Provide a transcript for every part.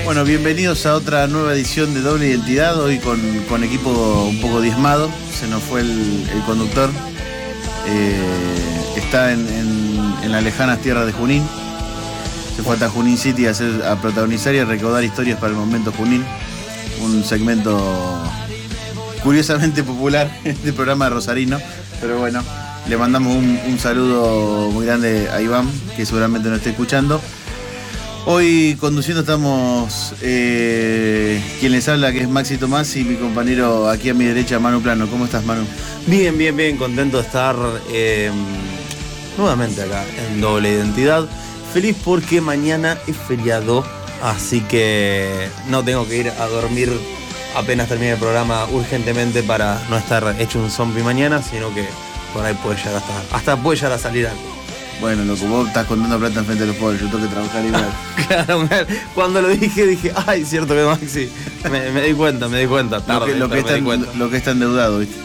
Bueno, bienvenidos a otra nueva edición de Doble Identidad, hoy con equipo un poco diezmado. Se nos fue el conductor, está en las lejanas tierras de Junín. Se fue hasta Junín City a protagonizar y a recaudar historias para el momento Junín. Un segmento curiosamente popular este programa de Rosarino, pero bueno, le mandamos un saludo muy grande a Iván, que seguramente nos esté escuchando. Hoy conduciendo estamos quien les habla, que es Maxi Tomás, y mi compañero aquí a mi derecha, Manu Plano. ¿Cómo estás, Manu? Bien, contento de estar nuevamente acá en Doble Identidad. Feliz porque mañana es feriado, así que no tengo que ir a dormir apenas termine el programa urgentemente para no estar hecho un zombie mañana, sino que por ahí puede llegar hasta puede llegar a salir algo. Bueno, loco, vos estás contando plata enfrente de los pobres, yo tengo que trabajar igual. Claro, cuando lo dije, ay, cierto que Maxi, me di cuenta, tarde, lo que está endeudado, ¿viste?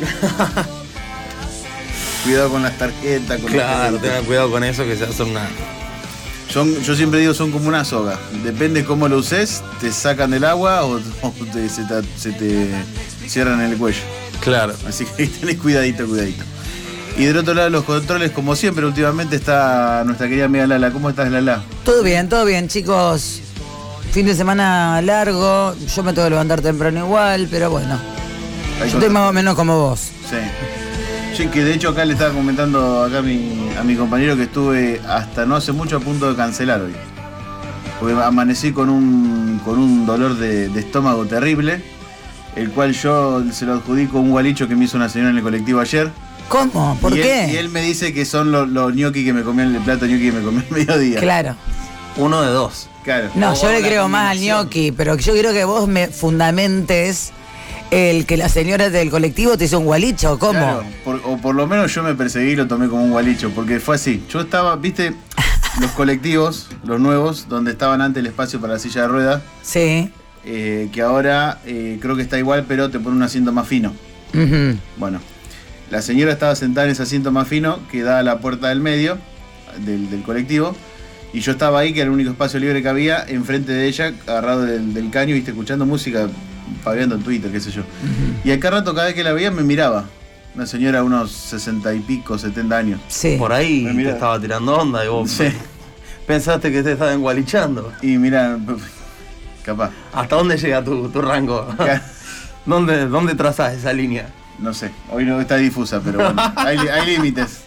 Cuidado con las tarjetas, con claro, tengan cuidado con eso, que se hace una... Yo siempre digo, son como una soga. Depende cómo lo uses, te sacan del agua o se te cierran en el cuello. Claro. Así que tenés cuidadito. Y del otro lado de los controles, como siempre, últimamente está nuestra querida amiga Lala. ¿Cómo estás, Lala? Todo bien, chicos. Fin de semana largo. Yo me tengo que levantar temprano igual, pero bueno. Yo estoy más o menos como vos. Sí, que de hecho acá le estaba comentando acá a mi compañero que estuve hasta no hace mucho a punto de cancelar hoy. Porque amanecí con un dolor de estómago terrible, el cual yo se lo adjudico a un gualicho que me hizo una señora en el colectivo ayer. ¿Cómo? ¿Por qué? Y él me dice que son los ñoquis que me comí, el plato de ñoqui que me comí al mediodía. Claro. Uno de dos. Claro. No, yo le creo más al ñoqui, pero yo quiero que vos me fundamentes el que la señora del colectivo te hizo un gualicho. ¿Cómo? Claro, o por lo menos yo me perseguí y lo tomé como un gualicho, porque fue así. Yo estaba, viste, los colectivos, los nuevos, donde estaban antes el espacio para la silla de ruedas. Sí. Que ahora creo que está igual, pero te pone un asiento más fino. Uh-huh. Bueno, la señora estaba sentada en ese asiento más fino que da a la puerta del medio del colectivo, y yo estaba ahí, que era el único espacio libre que había, enfrente de ella, agarrado del caño, viste, escuchando música, paviando en Twitter, qué sé yo. Uh-huh. Y acá rato, cada vez que la veía, me miraba. Una señora de unos 60 y pico, 70 años. Sí. Por ahí te estaba tirando onda y vos pensaste que te estaba engualichando. Y mirá, capaz. ¿Hasta dónde llega tu rango? ¿Dónde trazás esa línea? No sé, hoy no está difusa, pero bueno, hay límites.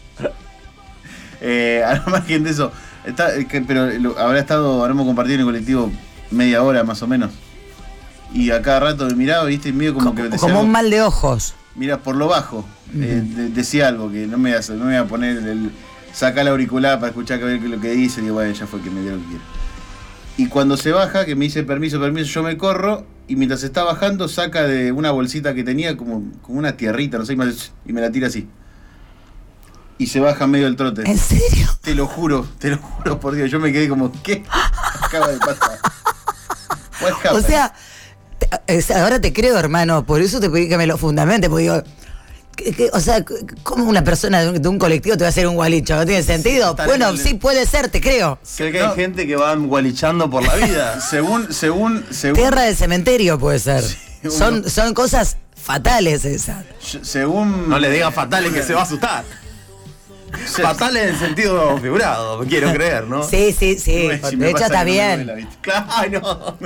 Al margen de eso, habremos compartido en el colectivo media hora más o menos. Y a cada rato me miraba, viste, y medio como que decía como algo, un mal de ojos. Mira, por lo bajo, decía algo que no me voy a poner sacar el auricular para escuchar lo que dice, y digo, bueno, ya fue, que me dio lo que quiera. Y cuando se baja, que me dice permiso, yo me corro, y mientras está bajando saca de una bolsita que tenía como una tierrita, no sé, y me la tira así. Y se baja medio del trote. ¿En serio? Te lo juro por Dios, yo me quedé como, ¿qué acaba de pasar? O sea, ahora te creo, hermano, por eso te pedí que me lo fundamente, porque digo, o sea, ¿cómo una persona de un colectivo te va a hacer un gualicho? ¿No tiene sentido? Bueno, sí puede ser, te creo. Creo que hay gente que va gualichando por la vida. según Tierra del cementerio puede ser. Sí, son cosas fatales esas. Según... No le digas fatales que se va a asustar. Fatales en el sentido figurado, quiero creer, ¿no? Sí. De hecho está bien. Claro.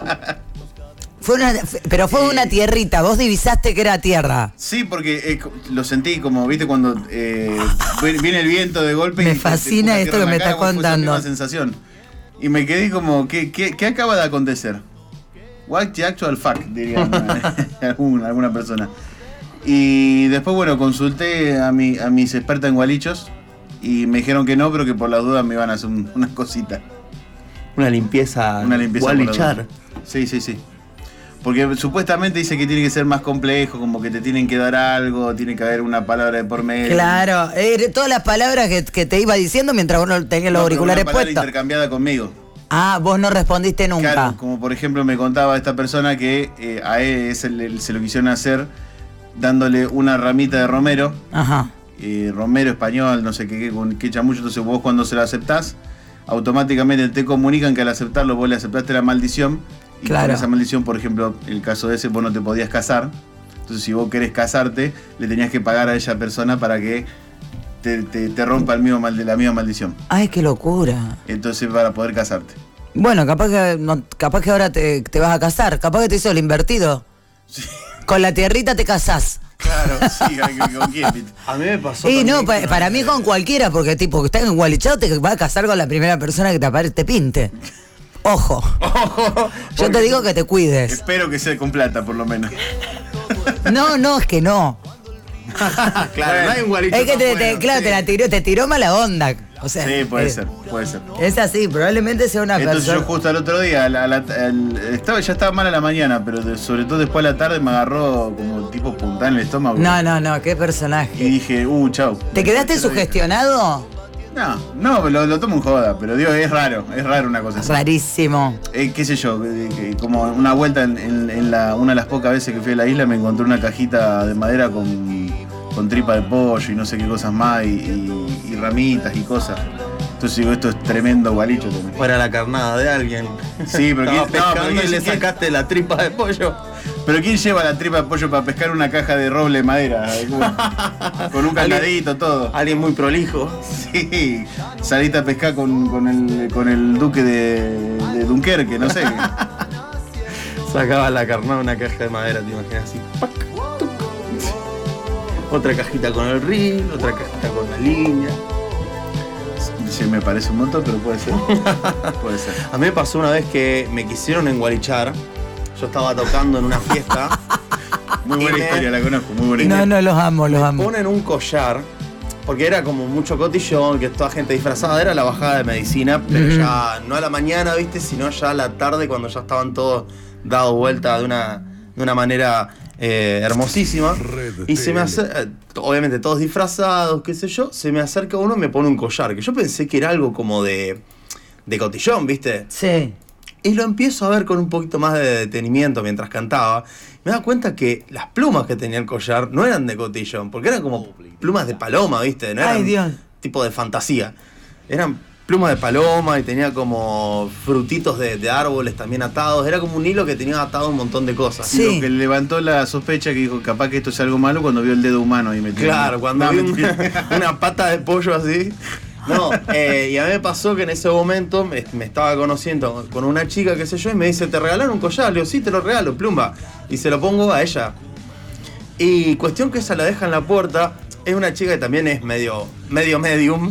Pero fue una tierrita, vos divisaste que era tierra. Sí, porque lo sentí como, viste, cuando viene el viento de golpe. Me fascina esto que me estás contando. Una sensación. Y me quedé como, ¿qué acaba de acontecer? What the actual fuck, diría alguna persona. Y después, bueno, consulté a mis expertas en gualichos y me dijeron que no, pero que por las dudas me iban a hacer unas cositas. Una limpieza gualichar. Sí. Porque supuestamente dice que tiene que ser más complejo, como que te tienen que dar algo, tiene que haber una palabra de por medio. Claro, todas las palabras que te iba diciendo mientras vos no tenías los auriculares puestos. Intercambiada conmigo. Ah, vos no respondiste nunca. Claro, como por ejemplo me contaba esta persona que a él se lo quisieron hacer dándole una ramita de romero. Ajá. Romero español, no sé qué chamullo. Entonces vos cuando se lo aceptás, automáticamente te comunican que al aceptarlo vos le aceptaste la maldición. Y claro. con esa maldición, por ejemplo, el caso de ese, vos no te podías casar. Entonces, si vos querés casarte, le tenías que pagar a esa persona para que te rompa la misma maldición. Ay, qué locura. Entonces, para poder casarte. Bueno, capaz que ahora te vas a casar. Capaz que te hizo el invertido. Sí. Con la tierrita te casás. Claro, sí, ¿con quién? A mí me pasó. Y no, también para mí con cualquiera, porque tipo, que estás engualichado, te vas a casar con la primera persona que te pinte. Ojo. Yo te digo que te cuides. Espero que sea con plata, por lo menos. No, es que no. Claro, no hay un gualicho. Es que bueno, te tiró mala onda. O sea, Sí, puede ser. Es así, probablemente sea una Entonces persona. yo justo al otro día, ya estaba mal a la mañana, pero sobre todo después a la tarde me agarró como tipo puntada en el estómago. No, qué Y personaje. dije, chau. ¿Te quedaste sugestionado? No, lo tomo en joda, pero digo, es raro una cosa así. Rarísimo. Qué sé yo, como una vuelta una de las pocas veces que fui a la isla me encontré una cajita de madera con tripa de pollo y no sé qué cosas más y ramitas y cosas. Entonces digo, esto es tremendo gualicho también. Fuera la carnada de alguien. Sí, pero estaba pescando pero y le sacaste la tripa de pollo. Pero ¿quién lleva la tripa de pollo para pescar una caja de roble de madera? Con un candadito, todo. Alguien muy prolijo. Sí, saliste a pescar con el duque de Dunkerque, no sé. Sacaba la carnada de una caja de madera, te imaginas así. ¡Pac! ¡Tuc! Otra cajita con el reel, otra cajita con la línea. Sí, me parece un montón, pero puede ser. Puede ser. A mí me pasó una vez que me quisieron engualichar. Yo estaba tocando en una fiesta. Muy buena historia, la conozco, muy buena historia. No, los amo. Me ponen un collar, porque era como mucho cotillón, que toda gente disfrazada, era la bajada de medicina, pero ya no a la mañana, ¿viste? Sino ya a la tarde, cuando ya estaban todos dados vuelta de una manera hermosísima. Y se me acerca, obviamente todos disfrazados, qué sé yo, se me acerca uno y me pone un collar, que yo pensé que era algo como de cotillón, ¿viste? Sí. Y lo empiezo a ver con un poquito más de detenimiento mientras cantaba. Me da cuenta que las plumas que tenía el collar no eran de cotillón, porque eran como plumas de paloma, ¿viste? No eran Ay, Dios. tipo de fantasía. Eran plumas de paloma y tenía como frutitos de árboles también atados. Era como un hilo que tenía atado un montón de cosas. Sí. Lo que levantó la sospecha que dijo, capaz que esto es algo malo cuando vio el dedo humano ahí metido. Claro, cuando vi una pata de pollo así. No, y a mí me pasó que en ese momento me estaba conociendo con una chica, qué sé yo, y me dice, ¿te regalaron un collar? Le digo, sí, te lo regalo, plumba. Y se lo pongo a ella. Y cuestión que ella la deja en la puerta. Es una chica que también es medio medium.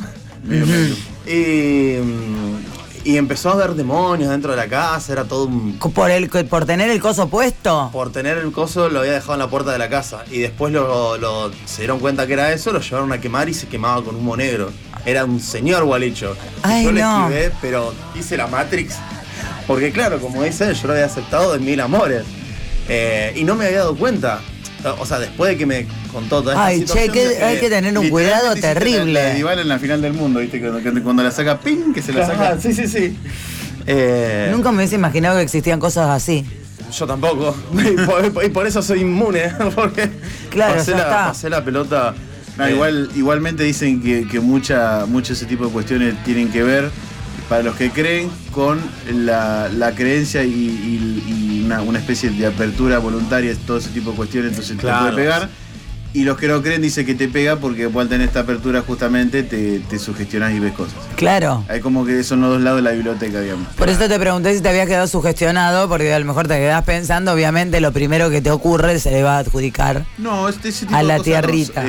Y empezó a ver demonios dentro de la casa, era todo un... ¿Por tener el coso puesto? Por tener el coso lo había dejado en la puerta de la casa. Y después se dieron cuenta que era eso, lo llevaron a quemar y se quemaba con humo negro. Era un señor gualicho. Ay, yo le no. esquivé, pero hice la Matrix. Porque claro, como dice él, yo lo había aceptado de mil amores. Y no me había dado cuenta. O sea, después de que me contó toda esta situación... hay que tener un cuidado terrible. La de Dybala en la final del mundo, ¿viste? Cuando la saca, ¡ping! Que se la saca. Sí. Nunca me hubiese imaginado que existían cosas así. Yo tampoco. Y por eso soy inmune. Porque Claro, pasé la pelota... No, igualmente dicen que mucho ese tipo de cuestiones tienen que ver, para los que creen, con la creencia y una especie de apertura voluntaria, todo ese tipo de cuestiones, entonces claro, te puede pegar. Y los que no creen dicen que te pega porque al tener esta apertura justamente te sugestionás y ves cosas. Claro. Hay como que son los dos lados de la biblioteca, digamos. Por eso te pregunté si te habías quedado sugestionado, porque a lo mejor te quedás pensando, obviamente lo primero que te ocurre se le va a adjudicar No, ese tipo a de la cosas tierrita.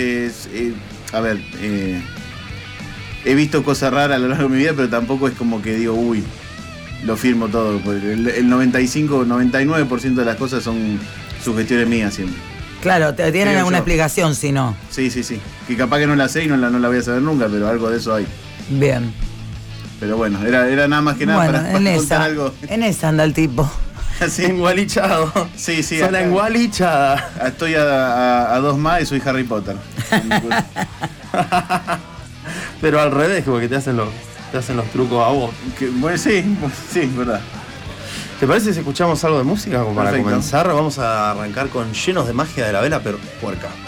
He visto cosas raras a lo largo de mi vida, pero tampoco es como que digo, uy, lo firmo todo. Porque el 99% de las cosas son sugestiones mías siempre. Claro, te tienen Creo alguna yo. explicación, si no. Sí. Que capaz que no la sé y no la voy a saber nunca, pero algo de eso hay. Bien. Pero bueno, era nada más que nada Bueno, para en contar esa, algo. en esa anda el tipo. Así. Engualichado. Sí. Son la acá engualichada. estoy a dos más y soy Harry Potter. Pero al revés, porque te hacen los trucos a vos. Bueno, sí, verdad. ¿Te parece si escuchamos algo de música como para Perfecto. comenzar? Vamos a arrancar con Llenos de Magia de la Vela, pero puerca.